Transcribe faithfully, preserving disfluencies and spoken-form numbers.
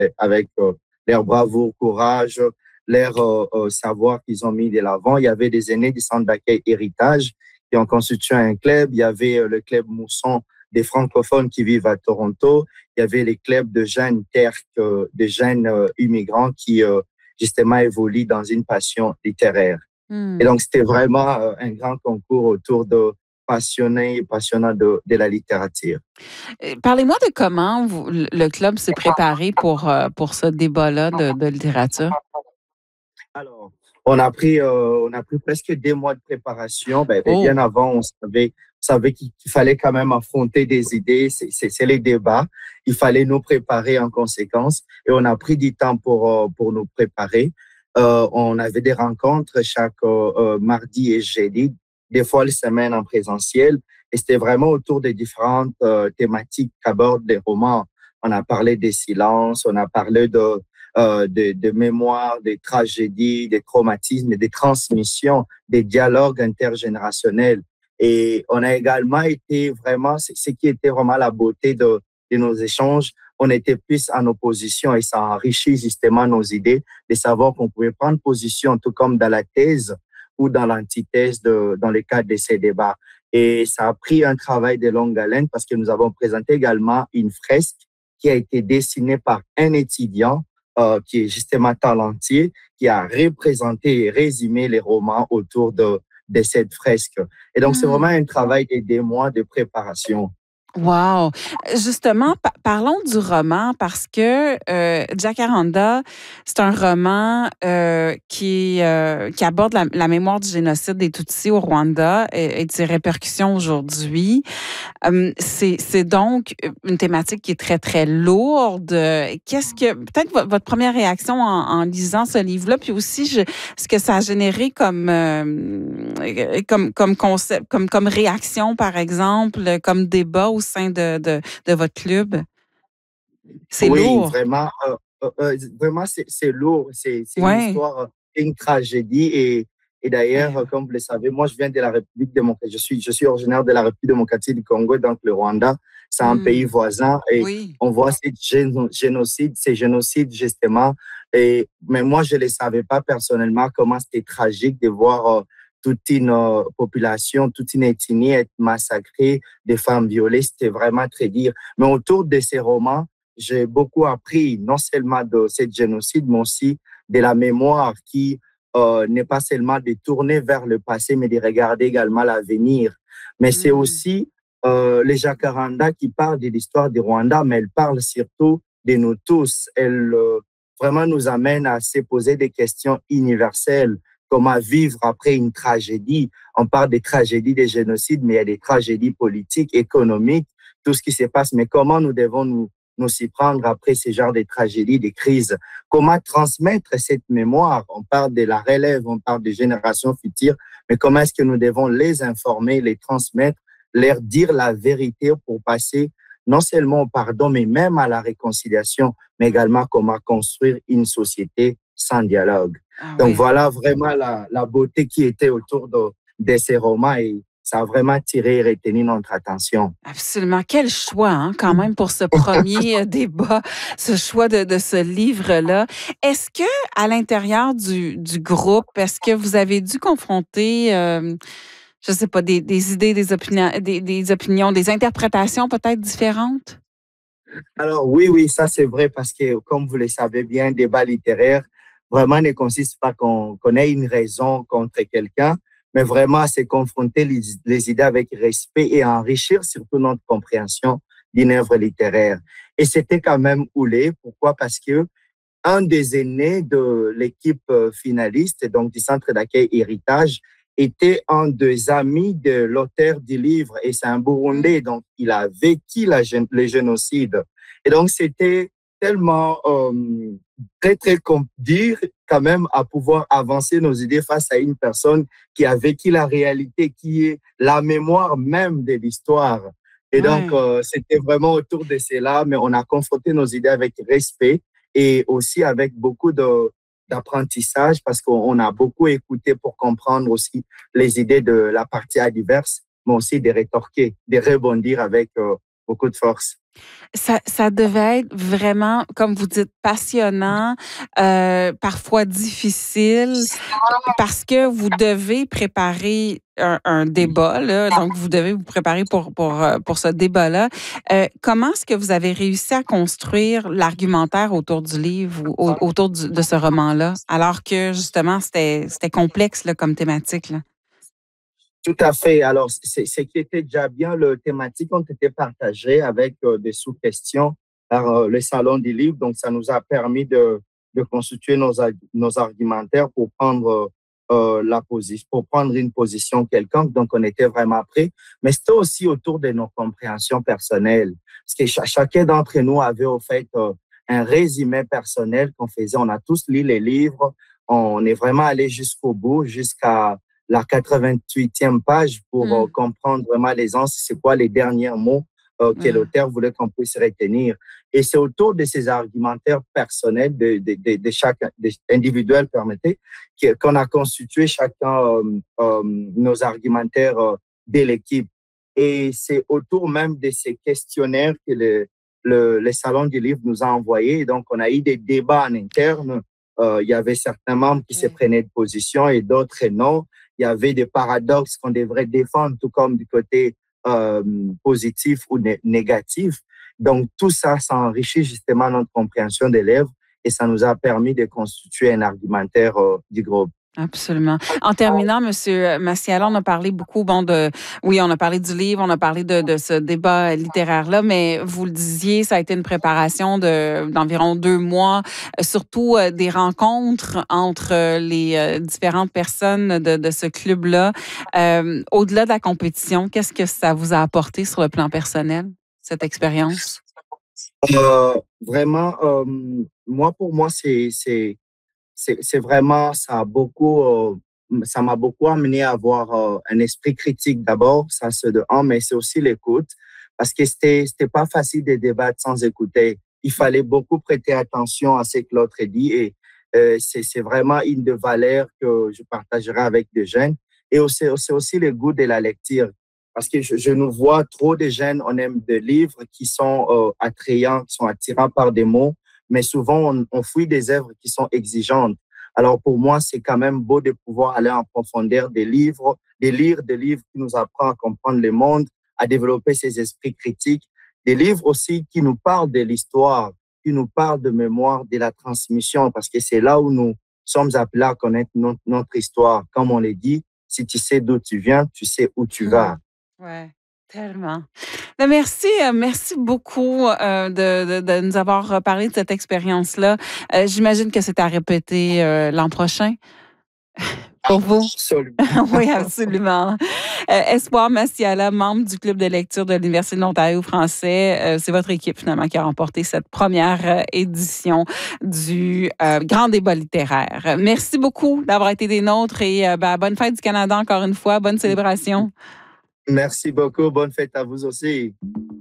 avec euh, leur bravoure, courage, leur euh, euh, savoir qu'ils ont mis de l'avant. Il y avait des aînés du centre d'accueil Héritage qui ont constitué un club. Il y avait euh, le club Mousson des francophones qui vivent à Toronto. Il y avait les clubs de jeunes terres, euh, de jeunes euh, immigrants qui euh, justement évoluent dans une passion littéraire. Et Hmm. donc, c'était vraiment euh, un grand concours autour de passionnés et passionnants de, de la littérature. Euh, Parlez-moi de comment vous- le club s'est préparé pour, euh, pour ce débat-là de, de littérature. Alors, on a pris, euh, on a pris presque deux mois de préparation. Ben, ben, bien Oh, avant, on savait, on savait qu'il qu'il fallait quand même affronter des idées. C'est c'est- c'est les débats. Il fallait nous préparer en conséquence. Et on a pris du temps pour, euh, pour nous préparer. Euh, on avait des rencontres chaque euh, euh, mardi et jeudi, des fois les semaines en présentiel. Et c'était vraiment autour des différentes euh, thématiques qu'abordent les romans. On a parlé des silences, on a parlé de euh, de, de mémoire, des tragédies, des traumatismes, des transmissions, des dialogues intergénérationnels. Et on a également été vraiment, ce qui était vraiment la beauté de, de nos échanges, on était plus en opposition et ça a enrichi justement nos idées de savoir qu'on pouvait prendre position, tout comme dans la thèse ou dans l'antithèse de, dans le cadre de ces débats. Et ça a pris un travail de longue haleine parce que nous avons présenté également une fresque qui a été dessinée par un étudiant euh, qui est justement talentueux, qui a représenté et résumé les romans autour de, de cette fresque. Et donc, c'est vraiment hmm. un travail de des mois de préparation. Wow! Justement, pa- parlons du roman parce que euh, Jacaranda, c'est un roman euh, qui, euh, qui aborde la, la mémoire du génocide des Tutsis au Rwanda et, et de ses répercussions aujourd'hui. Hum, c'est, c'est donc une thématique qui est très, très lourde. Qu'est-ce que, peut-être vo- votre première réaction en, en lisant ce livre-là, puis aussi je, ce que ça a généré comme, euh, comme, comme concept, comme, comme réaction, par exemple, comme débat au sein de, de, de votre club. C'est Oui, lourd. vraiment, euh, euh, euh, vraiment, c'est c'est lourd. C'est c'est une Oui. histoire, euh, une tragédie. Et, et d'ailleurs, Ben, euh, comme vous le savez, moi, je viens de la République démocratique. Je suis, je suis originaire de la République démocratique du Congo, donc le Rwanda, c'est un pays hum, voisin. Et oui. on voit ces géno- génocides, ces génocides, justement. Et, mais moi, je ne le savais pas personnellement comment c'était tragique de voir euh, toute une euh, population, toute une ethnie être massacrée, des femmes violées. C'était vraiment très dur. Mais autour de ces romans, j'ai beaucoup appris, non seulement de ce génocide, mais aussi de la mémoire qui euh, n'est pas seulement de tourner vers le passé, mais de regarder également l'avenir. Mais c'est Hum, aussi euh, les Jacaranda qui parlent de l'histoire du Rwanda, mais elle parle surtout de nous tous. Elle euh, vraiment nous amène à se poser des questions universelles. Comment vivre après une tragédie? On parle des tragédies des génocides, mais il y a des tragédies politiques, économiques, tout ce qui se passe. Mais comment nous devons nous nous s'y prendre après ce genre de tragédies, de crises? Comment transmettre cette mémoire? On parle de la relève, on parle des générations futures, mais comment est-ce que nous devons les informer, les transmettre, leur dire la vérité pour passer non seulement au pardon, mais même à la réconciliation, mais également comment construire une société sans dialogue. ah Donc oui. voilà vraiment la, la beauté qui était autour de, de ces romans et ça a vraiment tiré et retenu notre attention. Absolument. Quel choix, hein, quand même, pour ce premier euh, débat, ce choix de, de ce livre-là. Est-ce que, à l'intérieur du, du groupe, est-ce que vous avez dû confronter, euh, je sais pas, des, des idées, des opinions, des, des opinions, des interprétations peut-être différentes? Alors oui, oui, ça c'est vrai parce que comme vous le savez bien, un débat littéraire vraiment ne consiste pas qu'on qu'on ait une raison contre quelqu'un, mais vraiment à se confronter les, les idées avec respect et à enrichir surtout notre compréhension d'une œuvre littéraire. Et c'était quand même houlé. Pourquoi? Parce que un des aînés de l'équipe euh, finaliste, donc du centre d'accueil Héritage, était un des amis de l'auteur du livre et c'est un Burundais, Hmm. donc il a vécu la, le génocide. Et donc c'était tellement euh, très, très dur quand même à pouvoir avancer nos idées face à une personne qui a vécu la réalité, qui est la mémoire même de l'histoire. Et donc, Ouais. euh, c'était vraiment autour de cela, mais on a confronté nos idées avec respect et aussi avec beaucoup de, d'apprentissage parce qu'on a beaucoup écouté pour comprendre aussi les idées de la partie adverse, mais aussi de rétorquer, de rebondir avec euh, beaucoup de force. Ça, ça devait être vraiment, comme vous dites, passionnant, euh, parfois difficile, parce que vous devez préparer un, un débat, là, donc vous devez vous préparer pour, pour, euh, pour ce débat-là. Euh, comment est-ce que vous avez réussi à construire l'argumentaire autour du livre ou au- autour du- de ce roman-là, alors que justement, c'était c'était complexe là, comme thématique, là? Tout à fait. Alors, c'est ce qui était déjà bien, le thématique ont été partagées avec euh, des sous-questions par euh, le Salon du livre. Donc, ça nous a permis de, de constituer nos, ar- nos argumentaires pour prendre euh, la position, pour prendre une position quelconque. Donc, on était vraiment prêts. Mais c'était aussi autour de nos compréhensions personnelles. Parce que ch- chacun d'entre nous avait, au fait, euh, un résumé personnel qu'on faisait. On a tous lu les livres. On est vraiment allé jusqu'au bout, jusqu'à la quatre-vingt-huitième page pour euh, Mm. comprendre vraiment l'essence, c'est quoi les derniers mots euh, que Ouais. l'auteur voulait qu'on puisse retenir. Et c'est autour de ces argumentaires personnels de, de, de, de chaque de, individuel, permettez, que- qu'on a constitué chacun euh, euh, nos argumentaires euh, de l'équipe. Et c'est autour même de ces questionnaires que le, le, le Salon du livre nous a envoyés. Donc, on a eu des débats en interne. Euh, il y avait certains membres qui se OK. prenaient de position et d'autres non. Il y avait des paradoxes qu'on devrait défendre, tout comme du côté euh, positif ou né- négatif. Donc, tout ça, ça enrichit justement notre compréhension des livres et ça nous a permis de constituer un argumentaire euh, du groupe. Absolument. En terminant, Monsieur Massiala, on a parlé beaucoup, bon, de, oui, on a parlé du livre, on a parlé de, de ce débat littéraire-là, mais vous le disiez, ça a été une préparation de, d'environ deux mois, euh, surtout euh, des rencontres entre euh, les euh, différentes personnes de, de ce club-là. Euh, au-delà de la compétition, qu'est-ce que ça vous a apporté sur le plan personnel, cette expérience? Euh, vraiment, euh, moi, pour moi, c'est, c'est, c'est, c'est vraiment, ça a beaucoup, euh, ça m'a beaucoup amené à avoir euh, un esprit critique d'abord, ça c'est de un, mais c'est aussi l'écoute, parce que c'était, c'était pas facile de débattre sans écouter. Il fallait beaucoup prêter attention à ce que l'autre dit et euh, c'est, c'est vraiment une de valeurs que je partagerai avec des jeunes. Et aussi, c'est aussi le goût de la lecture. Parce que je, je nous vois trop de jeunes, on aime des livres qui sont euh, attrayants, qui sont attirants par des mots, mais souvent on, on fuit des œuvres qui sont exigeantes. Alors pour moi, c'est quand même beau de pouvoir aller en profondeur des livres, de lire des livres qui nous apprennent à comprendre le monde, à développer ses esprits critiques, des livres aussi qui nous parlent de l'histoire, qui nous parlent de mémoire, de la transmission, parce que c'est là où nous sommes appelés à connaître notre, notre histoire. Comme on l'a dit, si tu sais d'où tu viens, tu sais où tu vas. Ouais, tellement. Ben, merci, euh, merci beaucoup euh, de, de, de nous avoir parlé de cette expérience-là. Euh, j'imagine que c'est à répéter euh, l'an prochain pour vous. Absolument. Oui, absolument. Euh, Espoir Massiala, membre du club de lecture de l'Université de l'Ontario français. Euh, c'est votre équipe finalement qui a remporté cette première euh, édition du euh, Grand débat littéraire. Merci beaucoup d'avoir été des nôtres et euh, ben, bonne fête du Canada encore une fois. Bonne célébration. Merci beaucoup. Bonne fête à vous aussi.